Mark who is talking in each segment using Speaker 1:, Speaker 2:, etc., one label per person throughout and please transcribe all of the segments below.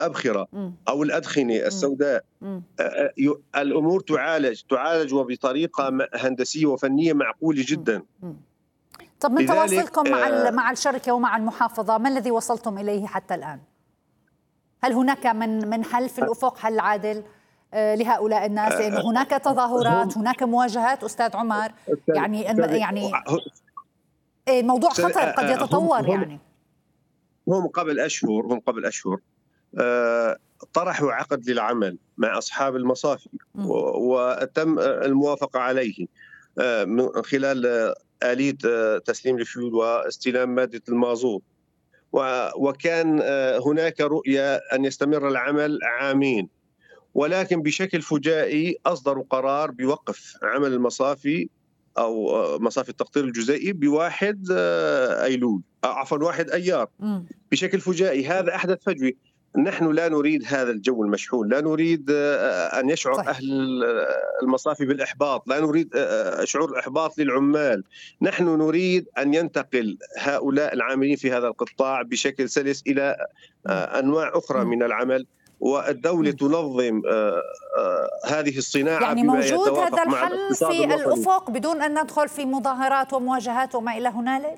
Speaker 1: الأبخرة أو الأدخنة
Speaker 2: إمم،
Speaker 1: السوداء،
Speaker 2: إمم،
Speaker 1: الأمور تعالج وبطريقة هندسية وفنية معقولة
Speaker 2: إمم،
Speaker 1: جدًا.
Speaker 2: إمم. طب من
Speaker 1: لذلك
Speaker 2: تواصلكم مع الشركة ومع المحافظة، ما الذي وصلتم إليه حتى الآن؟ هل هناك من حل في الأفق، حل عادل لهؤلاء الناس؟ لأن
Speaker 1: آآ
Speaker 2: هناك تظاهرات،
Speaker 1: هم
Speaker 2: هناك مواجهات أستاذ عمر،
Speaker 1: أستاذ
Speaker 2: يعني
Speaker 1: أستاذ
Speaker 2: يعني الموضوع
Speaker 1: أستاذ
Speaker 2: خطر قد
Speaker 1: هم
Speaker 2: يتطور
Speaker 1: هم
Speaker 2: يعني.
Speaker 1: هم قبل أشهر طرحوا عقد للعمل مع أصحاب المصافي،
Speaker 2: إمم،
Speaker 1: وتم الموافقة عليه من خلال آلية تسليم الفيول واستلام مادة المازوت. وكان هناك رؤية أن يستمر العمل عامين، ولكن بشكل فجائي أصدروا قرار بوقف عمل المصافي أو مصافي التقطير الجزيئي بواحد أيلول، عفوا 1 أيار،
Speaker 2: إمم،
Speaker 1: بشكل فجائي. هذا أحدث فجوة. نحن لا نريد هذا الجو المشحون، لا نريد أن يشعر
Speaker 2: صحيح.
Speaker 1: أهل المصافي بالإحباط، لا نريد شعور الإحباط للعمال. نحن نريد أن ينتقل هؤلاء العاملين في هذا القطاع بشكل سلس إلى
Speaker 2: إمم،
Speaker 1: أنواع أخرى
Speaker 2: إمم،
Speaker 1: من العمل، والدولة
Speaker 2: إمم.
Speaker 1: تنظم هذه الصناعة
Speaker 2: يعني
Speaker 1: بما
Speaker 2: موجود هذا
Speaker 1: يتوافق مع
Speaker 2: الحل
Speaker 1: الاقتصاد
Speaker 2: في
Speaker 1: الوطني.
Speaker 2: الأفق بدون أن ندخل في مظاهرات ومواجهات وما إلى هنالك؟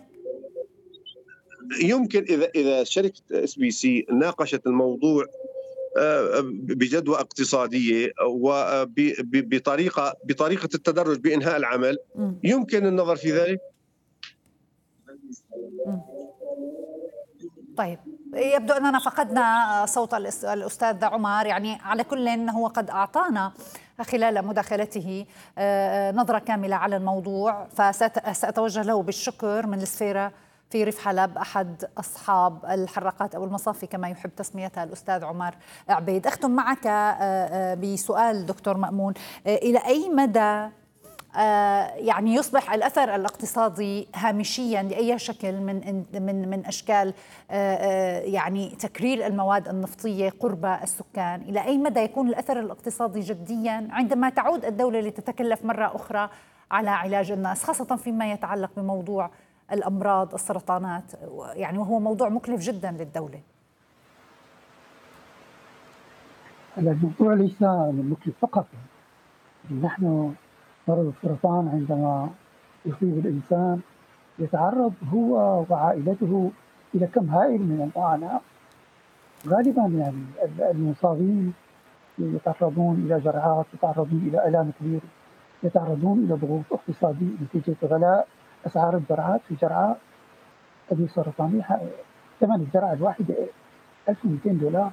Speaker 1: يمكن إذا شركة SBC ناقشت الموضوع بجدوى اقتصادية وبطريقة التدرج بإنهاء العمل،
Speaker 2: إمم،
Speaker 1: يمكن النظر في ذلك.
Speaker 2: إمم. طيب، يبدو أننا فقدنا صوت الأستاذ عمر، يعني على كل هو قد أعطانا خلال مداخلته نظرة كاملة على الموضوع، فسأتوجه له بالشكر من السفيرة في ريف حلب، أحد أصحاب الحراقات أو المصافي كما يحب تسميتها الأستاذ عمر عبيد. أختم معك بسؤال دكتور مأمون، إلى أي مدى يعني يصبح الأثر الاقتصادي هامشيا لأي شكل من أشكال يعني تكرير المواد النفطية قرب السكان؟ إلى أي مدى يكون الأثر الاقتصادي جديا عندما تعود الدولة لتتكلف مرة أخرى على علاج الناس، خاصة فيما يتعلق بموضوع الأمراض السرطانات، يعني وهو موضوع مكلف جدا للدولة؟
Speaker 3: الموضوع ليس مكلف فقط. نحن مرض السرطان عندما يصيب الإنسان يتعرض هو وعائلته إلى كم هائل من المعاناة. غالبا يعني المصابين يتعرضون إلى جرعات، يتعرضون إلى آلام كبيرة، يتعرضون إلى ضغوط اقتصادية نتيجة غلاء أسعار الجرعات. في جرعة هذه السرطانية ثمن الجرعة الواحدة $1200،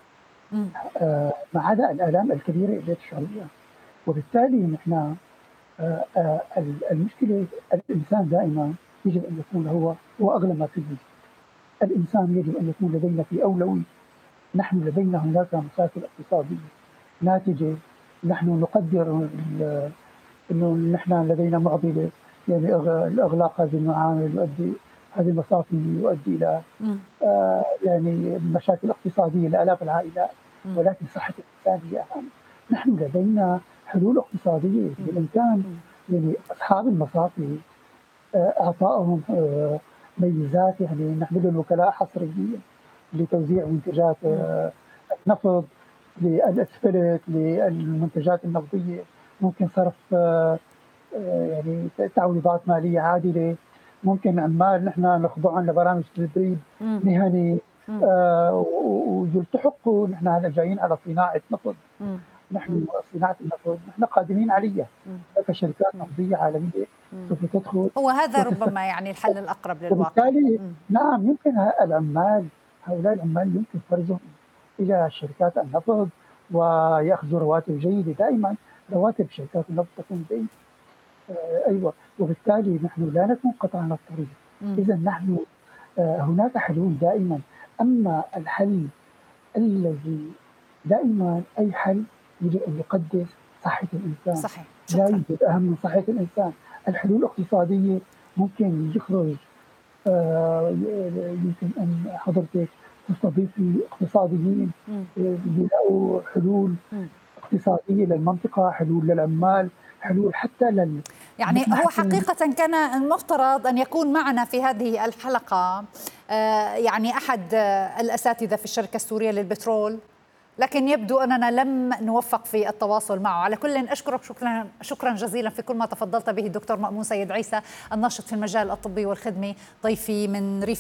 Speaker 3: ما عدا الآلام الكبيرة التي تشعر بها. وبالتالي نحن المشكلة الإنسان دائما يجب أن يكون هو أغلى ما في الوجود. الإنسان يجب أن يكون لدينا في أولوية. نحن لدينا هناك مشاكل اقتصادية ناتجة. نحن نقدر أنه نحن لدينا معضلة، يعني الإغلاق هذه المعامل يؤدي، هذه المصافي يؤدي إلى يعني مشاكل اقتصادية لآلاف العائلات، ولكن صحة الإنسان هي أهم. نحن لدينا حلول اقتصادية بالإمكان يعني أصحاب المصافي إعطائهم ميزات، يعني نحن الوكلاء حصريين لتوزيع منتجات النفط، للأسفلت، للمنتجات النفطية. ممكن صرف يعني تعويضات مالية عادلة. ممكن عمال نحن نخضعهم لبرامج تدريب مهني ويلتحقوا. نحن هلا جايين على صناعة نفط. نحن صناعة النفط نحن قادمين عليها. هناك شركات نفطية عالمية سوف تدخل
Speaker 2: هو هذا
Speaker 3: وتستثمر.
Speaker 2: ربما يعني الحل الأقرب للواقع.
Speaker 3: وبالتالي نعم يمكن هؤلاء العمال يمكن فرزهم إلى شركات النفط ويأخذوا رواتب جيدة. دائما رواتب شركات النفط تكون جيدة. أيوة. وبالتالي نحن لا نكون قطعنا الطريق. إذا نحن هناك حلول دائما. أما الحل الذي دائما أي حل يجب أن يقدس صحة الإنسان.
Speaker 2: صحيح.
Speaker 3: لا
Speaker 2: شكرا.
Speaker 3: يوجد أهم من صحة الإنسان. الحلول الاقتصادية ممكن يخرج يمكن أن حضرتك تستضيفي اقتصاديين يلاقوا حلول اقتصادية للمنطقة، حلول للعمال، حلول حتى
Speaker 2: يعني هو حقيقة كان المفترض أن يكون معنا في هذه الحلقة يعني أحد الأساتذة في الشركة السورية للبترول، لكن يبدو أننا لم نوفق في التواصل معه. على كل أشكرك شكرا جزيلا في كل ما تفضلت به الدكتور مأمون سيد عيسى، الناشط في المجال الطبي والخدمي، ضيفي من ريف